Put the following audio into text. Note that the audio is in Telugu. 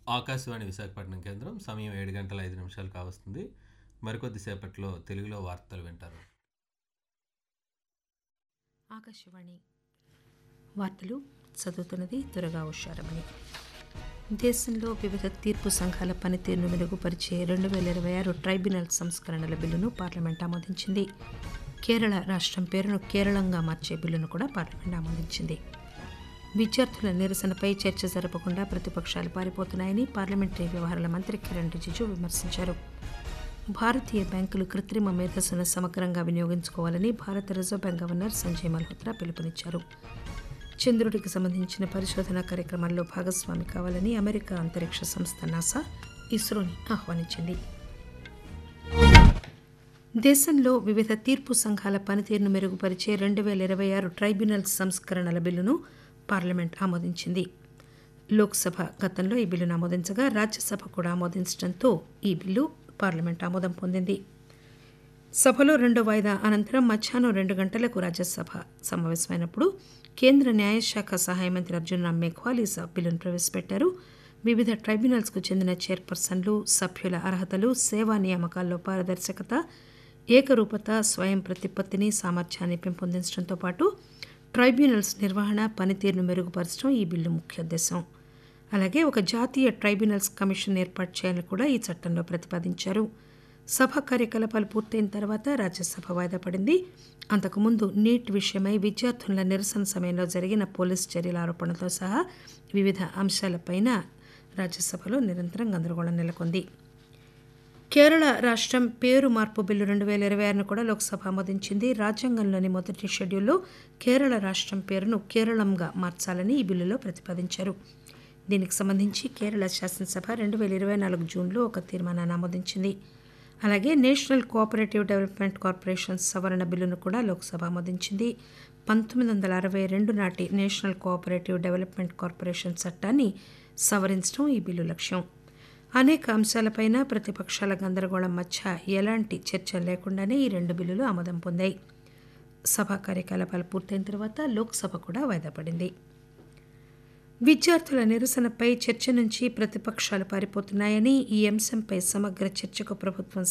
ఆకాశవాణి విశాఖపట్నం కేంద్రం సమయం 7 గంటల 5 నిమిషాలు కావస్తుంది. మరికొద్దిసేపట్లో తెలుగులో వార్తలు వింటారు. ఆకాశవాణి వార్తలు చదువుతున్నది దుర్గా ఉషారమణి. దేశంలో వివిధ తీర్పు సంఘాల పనితీరును మెరుగుపరిచే 2026 ట్రైబ్యునల్ సంస్కరణల బిల్లును పార్లమెంట్ ఆమోదించింది. కేరళ రాష్ట్రం పేరును కేరళంగా మార్చే బిల్లును కూడా పార్లమెంట్ ఆమోదించింది. విద్యార్థుల నిరసనపై చర్చ జరపకుండా ప్రతిపక్షాలు పారిపోతున్నాయని పార్లమెంటరీ వ్యవహారాల మంత్రి కిరణ్ రిజిజు విమర్శించారు. భారతీయ బ్యాంకులు కృత్రిమ మేధస్సును సమగ్రంగా వినియోగించుకోవాలని భారత reserve bank governor Sanjay Malhotra పిలుపునిచ్చారు. చంద్రుడికి సంబంధించిన పరిశోధనా కార్యక్రమాల్లో భాగస్వామి కావాలని అమెరికా అంతరిక్ష సంస్థ నాసా ఇస్రోని ఆహ్వానించింది. దేశంలో వివిధ తీర్పు సంఘాల పనితీరును మెరుగుపరిచే 2026 ట్రైబ్యునల్ సంస్కరణల బిల్లును పార్లమెంట్ ఆమోదించింది. లోక్సభ గతంలో ఈ బిల్లును ఆమోదించగా రాజ్యసభ కూడా ఆమోదించడంతో ఈ బిల్లు పార్లమెంట్ ఆమోదం పొందింది. సభలో రెండో వాయిదా అనంతరం మధ్యాహ్నం 2 గంటలకు రాజ్యసభ సమావేశమైనప్పుడు కేంద్ర న్యాయశాఖ సహాయ మంత్రి అర్జున్ రామ్ మేఘ్వాల్ ఈ బిల్లును ప్రవేశపెట్టారు. వివిధ ట్రైబ్యునల్స్కు చెందిన చైర్పర్సన్లు, సభ్యుల అర్హతలు, సేవా నియామకాల్లో పారదర్శకత, ఏకరూపత, స్వయం ప్రతిపత్తిని, సామర్థ్యాన్ని పెంపొందించడంతో పాటు ట్రైబ్యునల్స్ నిర్వహణ పనితీరును మెరుగుపరచడం ఈ బిల్లు ముఖ్య ఉద్దేశం. అలాగే ఒక జాతీయ ట్రైబ్యునల్స్ కమిషన్ ఏర్పాటు చేయాలని కూడా ఈ చట్టంలో ప్రతిపాదించారు. సభ కార్యకలాపాలు పూర్తయిన తర్వాత రాజ్యసభ వాయిదా పడింది. అంతకుముందు నీట్ విషయమై విద్యార్థుల నిరసన సమయంలో జరిగిన పోలీసు చర్యల ఆరోపణలతో సహా వివిధ అంశాలపైన రాజ్యసభలో నిరంతరం గందరగోళం నెలకొంది. కేరళ రాష్ట్రం పేరు మార్పు బిల్లు 2026ను కూడా లోక్సభ ఆమోదించింది. రాజ్యాంగంలోని మొదటి షెడ్యూల్లో కేరళ రాష్ట్రం పేరును కేరళంగా మార్చాలని ఈ బిల్లులో ప్రతిపాదించారు. దీనికి సంబంధించి కేరళ శాసనసభ 2024 జూన్లో ఒక తీర్మానాన్ని ఆమోదించింది. అలాగే నేషనల్ కోఆపరేటివ్ డెవలప్మెంట్ కార్పొరేషన్ సవరణ బిల్లును కూడా లోక్సభ ఆమోదించింది. 1962 నాటి నేషనల్ కోఆపరేటివ్ డెవలప్మెంట్ కార్పొరేషన్ చట్టాన్ని సవరించడం ఈ బిల్లు లక్ష్యం. అనేక అంశాలపైన ప్రతిపక్షాల గందరగోళం మధ్య ఎలాంటి చర్చ లేకుండానే ఈ రెండు బిల్లులు ఆమోదం పొందాయి. సభా కార్యకలాపాలు పూర్తయిన తర్వాత లోక్సభ కూడా వాయిదా పడింది. విద్యార్థుల నిరసనపై చర్చ నుంచి ప్రతిపక్షాలు పారిపోతున్నాయని, ఈ అంశంపై సమగ్ర చర్చకు ప్రభుత్వం